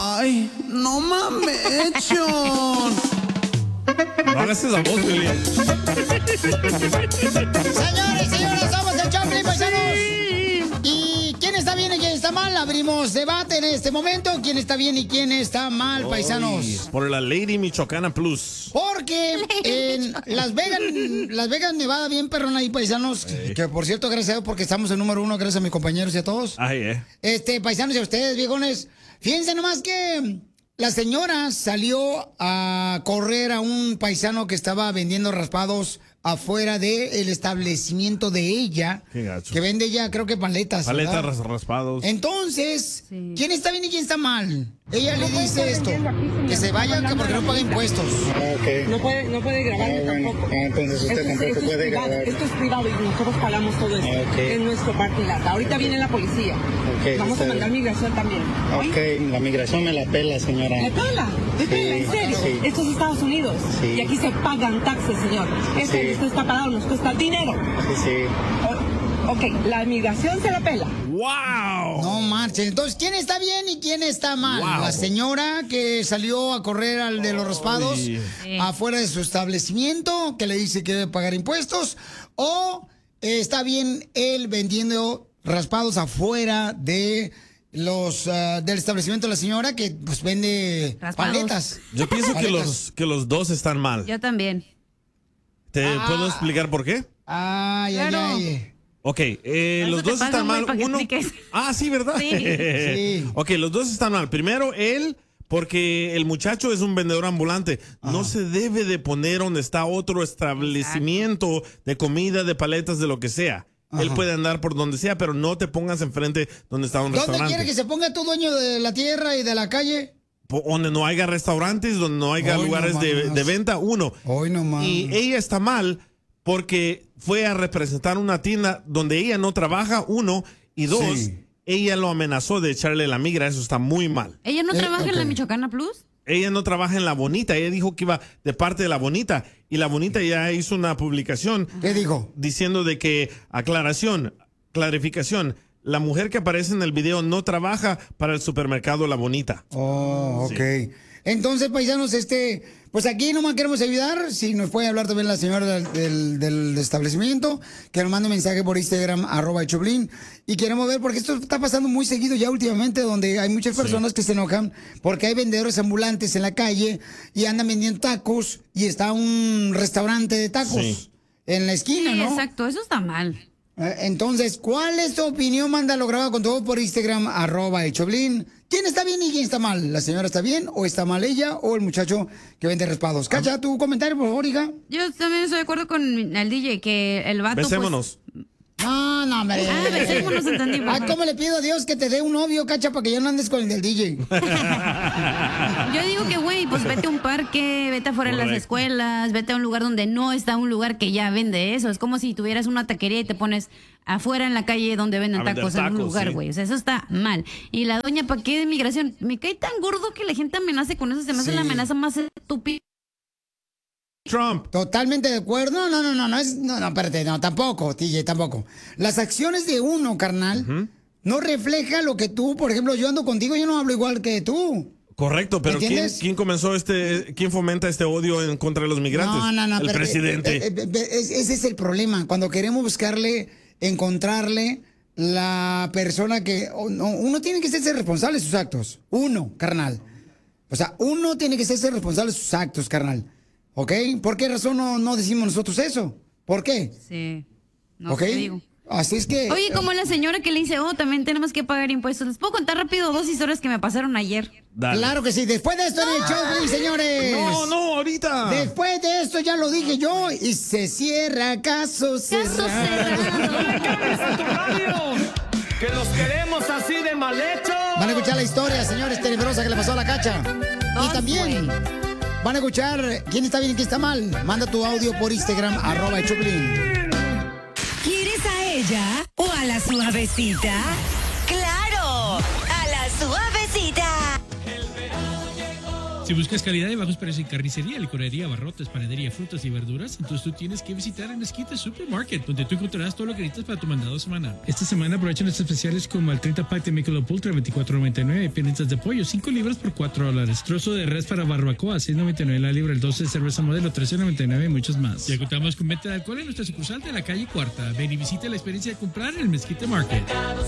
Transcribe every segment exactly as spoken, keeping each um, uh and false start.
Ay, no mames, Chon. No hagas esa voz, William. Señores, señoras, somos el Choplin, paisanos. ¿Y quién está bien y quién está mal? Abrimos debate en este momento. ¿Quién está bien y quién está mal, paisanos? Oy, por la Lady Michoacana Plus. Porque en Las Vegas, Las Vegas, Nevada, bien perrón ahí, paisanos. Ey. Que por cierto, gracias a Dios, porque estamos en número uno, gracias a mis compañeros y a todos. Ay, eh. Este, paisanos y a ustedes, viejones. Fíjense nomás que la señora salió a correr a un paisano que estaba vendiendo raspados afuera del establecimiento de ella. Qué gacho. Que vende ella, creo que paletas. Paletas ¿verdad? ras- raspados. Entonces, Sí. ¿quién está bien y quién está mal? Ella le dice esto, que se vaya que porque no paga impuestos. Okay. No puede, no puede grabarme Ah, bueno. tampoco. Ah, entonces usted Esto es- tampoco esto es puede privado, grabar. Esto es privado y nosotros pagamos todo esto. Ah, ok. En nuestro parking lot. Ahorita viene la policía. Ok, Vamos está a mandar bien. migración también. ¿sí? Ok, la migración me la pela, señora. ¿Me pela? ¿Me pela? ¿En serio? sí. Esto es Estados Unidos. Sí. Y aquí se pagan taxes, señor. Esto, Sí. esto está pagado, nos cuesta dinero. Sí, sí. O- ok, la migración se la pela. ¡Wow! No marchen. Entonces, ¿quién está bien y quién está mal? Wow. La señora que salió a correr al de los raspados Ay. Sí. afuera de su establecimiento, que le dice que debe pagar impuestos, o eh, está bien él vendiendo raspados afuera de los ah, del establecimiento de la señora que pues vende Raspados. paletas. Yo pienso que Paletas. los, que los dos están mal. Yo también. ¿Te Ah. puedo explicar por qué? Ay, ay, Claro. ay. Ok, eh, Para los eso te dos pagan, están güey, mal. para que Uno. expliques. Ah, sí, ¿verdad? Sí. Sí. Ok, los dos están mal. Primero, él, porque el muchacho es un vendedor ambulante. No se debe de poner donde está otro establecimiento de comida, de paletas, de lo que sea. Él Ajá. puede andar por donde sea, pero no te pongas enfrente donde está un ¿Dónde restaurante. quiere que se ponga tu dueño de la tierra y de la calle? Po- Donde no haya restaurantes, donde no haya Hoy lugares no de, más. de venta, uno. Hoy nomás. Y ella está mal porque fue a representar una tienda donde ella no trabaja, uno, y dos, Sí. ella lo amenazó de echarle la migra, eso está muy mal. ¿Ella no Eh, trabaja en la ok. Michoacana Plus? Ella no trabaja en La Bonita, ella dijo que iba de parte de La Bonita, y La Bonita ya hizo una publicación ¿Qué dijo? diciendo de que, aclaración, clarificación, la mujer que aparece en el video no trabaja para el supermercado La Bonita. Oh, ok. Sí. Entonces, paisanos, este, pues aquí nomás queremos ayudar. Si nos puede hablar también la señora del, del- del establecimiento, que nos mande un mensaje por Instagram, arroba el Choplin. Y queremos ver, porque esto está pasando muy seguido ya últimamente, donde hay muchas personas que se enojan porque hay vendedores ambulantes en la calle y andan vendiendo tacos y está un restaurante de tacos Sí. en la esquina, Sí, ¿no? exacto, eso está mal. Eh, Entonces, ¿cuál es tu opinión? Mándalo grabado con todo por Instagram, arroba el Choplin. ¿Quién está bien y quién está mal? ¿La señora está bien o está mal ella o el muchacho que vende raspados? Cacha, tu comentario, por favor, hija. Yo también estoy de acuerdo con el D J que el vato. Besémonos. Pues, No, no, hombre. Ah, besémonos, entendí, Ay, papá. ¿cómo le pido a Dios que te dé un novio, Cacha, para que ya no andes con el del D J? yo digo que, güey, pues vete a un parque, vete afuera de las Correcto. escuelas, vete a un lugar donde no está un lugar que ya vende eso. Es como si tuvieras una taquería y te pones afuera en la calle donde venden A vender tacos en un tacos, lugar, sí. güey. O sea, eso está mal. Y la doña, ¿para qué de migración? Me cae tan gordo que la gente amenace con eso. Se me hace Sí. la amenaza más estúpida. Trump. Totalmente de acuerdo. No, no, no, no, no, es, no, no, espérate, no, tampoco, T J, tampoco. Las acciones de uno, carnal, no refleja lo que tú, por ejemplo, yo ando contigo, yo no hablo igual que tú. Correcto, pero ¿quién, ¿Entiendes? quién comenzó este, quién fomenta este odio en contra de los migrantes? No, no, no. El pero, presidente. eh, eh, eh, es- ese es el problema. Cuando queremos buscarle, encontrarle la persona que... oh, no, uno tiene que ser responsable de sus actos. Uno, carnal. O sea, uno tiene que ser responsable de sus actos, carnal. ¿Ok? ¿Por qué razón no, no decimos nosotros eso? ¿Por qué? Sí. No ¿Ok? te digo. Así es que... Oye, como la señora que le dice, oh, también tenemos que pagar impuestos. Les puedo contar rápido dos historias que me pasaron ayer. Dale. Claro que sí. Después de esto en el show, señores. No, no, ahorita. Después de esto ya lo dije yo y se cierra caso Caso cerrado. cerrado. ¡Que los queremos así de mal hecho! Van a escuchar la historia, señores, tenebrosa que le pasó a la Cacha. Y Dos, también van a escuchar quién está bien y quién está mal. Manda tu audio por Instagram, arroba el Choplin. ¿Quieres a ella o a la suavecita? ¡Claro! ¡A la suavecita! Si buscas calidad y bajos precios en carnicería, licorería, abarrotes, panadería, frutas y verduras, entonces tú tienes que visitar el Mezquite Supermarket, donde tú encontrarás todo lo que necesitas para tu mandado semanal. Esta semana aprovecha nuestros especiales como el treinta pack de Michelob Ultra, veinticuatro noventa y nueve, piernitas de pollo, cinco libras por cuatro dólares, trozo de res para barbacoa, seis noventa y nueve la libra, el doce de cerveza modelo, trece noventa y nueve y muchos más. Ya contamos con venta de alcohol en nuestra sucursal de la calle Cuarta. Ven y visita la experiencia de comprar en el Mezquite Market.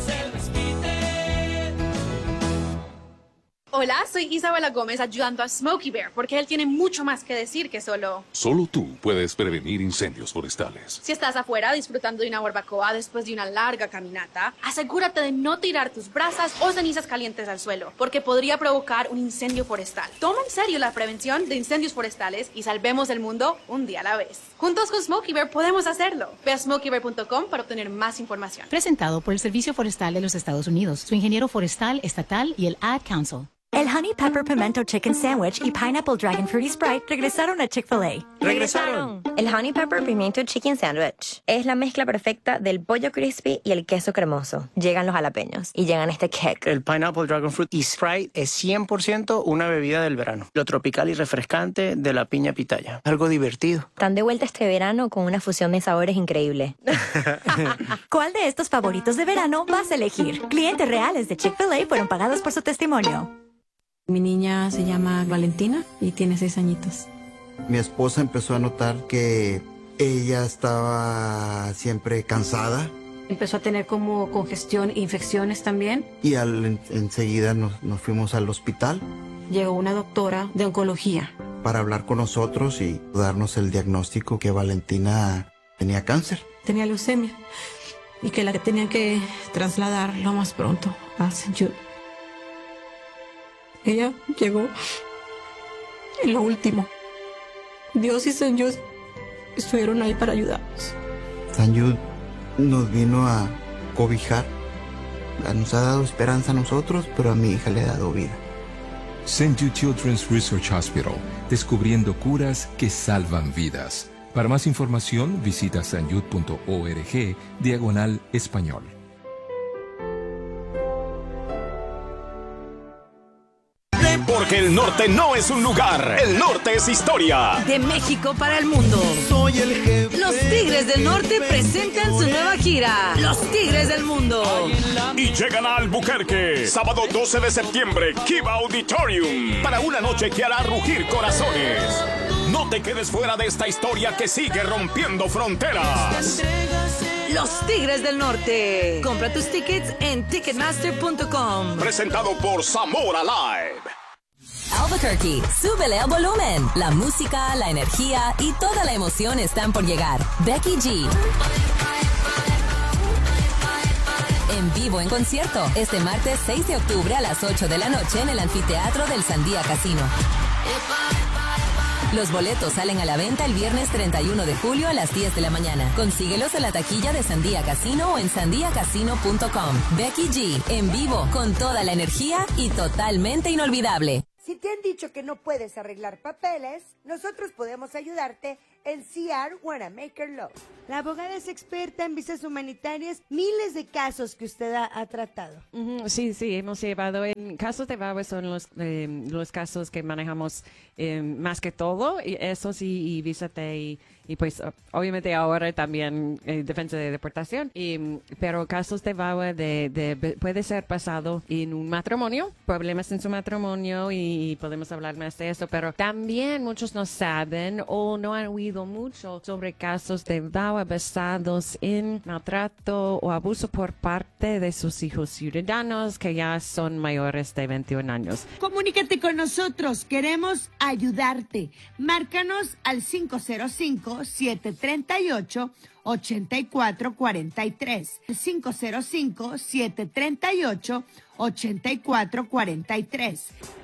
Hola, soy Isabela Gómez ayudando a Smokey Bear porque él tiene mucho más que decir que solo... Solo tú puedes prevenir incendios forestales. Si estás afuera disfrutando de una barbacoa después de una larga caminata, asegúrate de no tirar tus brasas o cenizas calientes al suelo porque podría provocar un incendio forestal. Toma en serio la prevención de incendios forestales y salvemos el mundo un día a la vez. Juntos con Smokey Bear podemos hacerlo. Ve a smokey bear punto com para obtener más información. Presentado por el Servicio Forestal de los Estados Unidos, su ingeniero forestal estatal y el Ad Council. El Honey Pepper Pimento Chicken Sandwich y Pineapple Dragon Fruity Sprite regresaron a Chick-fil-A. ¡Regresaron! El Honey Pepper Pimento Chicken Sandwich es la mezcla perfecta del pollo crispy y el queso cremoso. Llegan los jalapeños y llegan este kick. El Pineapple Dragon Fruit y Sprite es cien por ciento una bebida del verano. Lo tropical y refrescante de la piña pitaya. Algo divertido. Están de vuelta este verano con una fusión de sabores increíble. ¿Cuál de estos favoritos de verano vas a elegir? Clientes reales de Chick-fil-A fueron pagados por su testimonio. Mi niña se llama Valentina y tiene seis añitos. Mi esposa empezó a notar que ella estaba siempre cansada. Empezó a tener como congestión e infecciones también. Y al, en, enseguida nos, nos fuimos al hospital. Llegó una doctora de oncología. Para hablar con nosotros y darnos el diagnóstico que Valentina tenía cáncer. Tenía leucemia y que la tenían que trasladar lo más pronto a Saint Jude. Ella llegó en lo último. Dios y Saint Jude estuvieron ahí para ayudarnos. Saint Jude nos vino a cobijar. Nos ha dado esperanza a nosotros, pero a mi hija le ha dado vida. Saint Jude Children's Research Hospital, descubriendo curas que salvan vidas. Para más información, visita sanjude punto org, diagonal español. Porque el norte no es un lugar, el norte es historia. De México para el mundo. Soy el jefe. Los Tigres del Norte presentan su nueva gira, Los Tigres del Mundo. Y llegan a Albuquerque, sábado doce de septiembre, Kiva Auditorium, para una noche que hará rugir corazones. No te quedes fuera de esta historia que sigue rompiendo fronteras. Los Tigres del Norte. Compra tus tickets en ticketmaster punto com. Presentado por Zamora Live. Albuquerque, súbele al volumen. La música, la energía y toda la emoción están por llegar. Becky G. En vivo en concierto, este martes seis de octubre a las ocho de la noche en el anfiteatro del Sandia Casino. Los boletos salen a la venta el viernes treinta y uno de julio a las diez de la mañana. Consíguelos en la taquilla de Sandia Casino o en sandia casino punto com. Becky G, en vivo, con toda la energía y totalmente inolvidable. Si te han dicho que no puedes arreglar papeles, nosotros podemos ayudarte en C R Wanna Maker Law. La abogada es experta en visas humanitarias, miles de casos que usted ha, ha tratado. Uh-huh, sí, sí, hemos llevado en casos de V A W A son los, eh, los casos que manejamos eh, más que todo, y eso sí, y visa T y, y pues obviamente ahora también eh, defensa de deportación, y, pero casos de V A W A de, de, puede ser pasado en un matrimonio, problemas en su matrimonio y podemos hablar más de eso, pero también muchos no saben o no han oído mucho sobre casos de V A W A basados en maltrato o abuso por parte de sus hijos ciudadanos que ya son mayores de veintiún años. Comunícate con nosotros, queremos ayudarte. Márcanos al cinco cero cinco, siete tres ocho, ocho cuatro cuatro tres. cinco cero cinco, siete tres ocho, ocho cuatro cuatro tres.